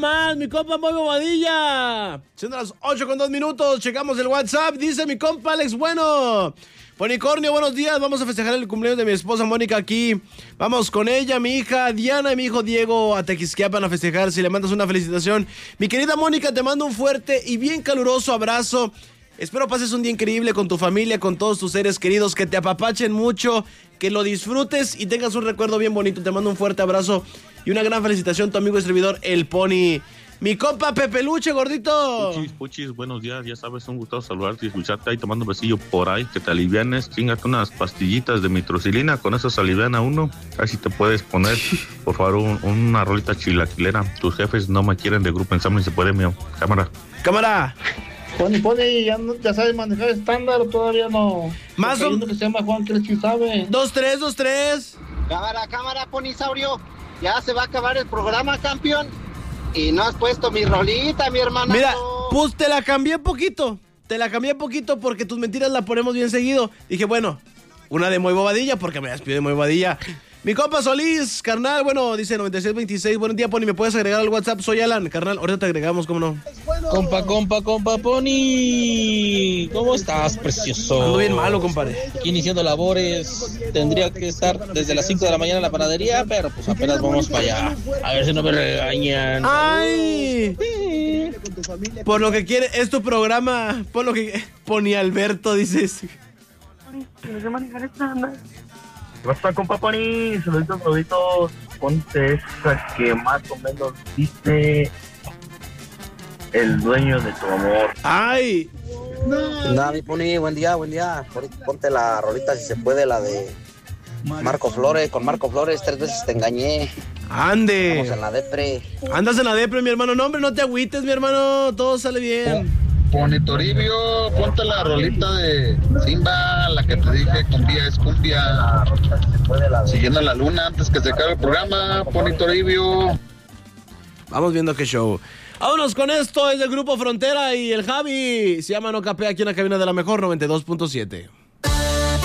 más, mi compa Moy Bobadilla. Siendo las 8:02, checamos el WhatsApp. Dice mi compa Alex Bueno. Ponicornio, buenos días. Vamos a festejar el cumpleaños de mi esposa Mónica aquí. Vamos con ella, mi hija Diana y mi hijo Diego a Tequisquiapan a festejar. Si le mandas una felicitación. Mi querida Mónica, te mando un fuerte y bien caluroso abrazo. Espero pases un día increíble con tu familia, con todos tus seres queridos, que te apapachen mucho, que lo disfrutes y tengas un recuerdo bien bonito. Te mando un fuerte abrazo y una gran felicitación, tu amigo y servidor, el Pony. Mi compa Pepe Luche, gordito. Puchis, buenos días, ya sabes, un gusto saludarte y escucharte ahí tomando un besillo por ahí, que te alivianes, chingate unas pastillitas de mitrocilina, con eso se aliviana uno, así te puedes poner, por favor, una rolita chilaquilera. Tus jefes no me quieren de Grupo Ensamble y se puede, mío. Cámara. Pony, ya sabes manejar estándar o todavía no. Más o menos que se llama Juan, que él sí sabe. 2-3. Cámara, Ponisaurio. Ya se va a acabar el programa, campeón. Y no has puesto mi rolita, mi hermana. Mira, pues te la cambié poquito. Porque tus mentiras las ponemos bien seguido. Dije, bueno, una de Moy Bobadilla, porque me despido de Moy Bobadilla. Mi compa Solís, carnal, bueno, dice 9626. Buen día, Pony, ¿me puedes agregar al WhatsApp? Soy Alan, carnal, ahorita te agregamos, ¿cómo no? Compa, Pony. ¿Cómo estás, precioso? Ando bien malo, compadre. Aquí iniciando labores. Tendría que estar desde las 5 de la mañana en la panadería, pero pues apenas vamos para allá. A ver si no me regañan. ¡Ay! Por lo que quiere, es tu programa. Por lo que Pony Alberto, dices. Basta, compa Pony, saluditos, ponte esa que más o menos dice el dueño de tu amor. ¡Ay! Nada, mi Pony, buen día. Ponte la rolita si se puede, la de Marco Flores. Con Marco Flores 3 veces te engañé. ¡Ande! Estamos en la depre. Andas en la depre, mi hermano. No, hombre, no te agüites, mi hermano. Todo sale bien. Pony Toribio, ponte la rolita de Simba, la que te dije, cumbia es cumbia. Siguiendo la luna antes que se acabe el programa, Pony Toribio. Vamos viendo qué show. Vámonos con esto, es del Grupo Frontera y el Javi. Se llama No Capea aquí en la cabina de la mejor 92.7.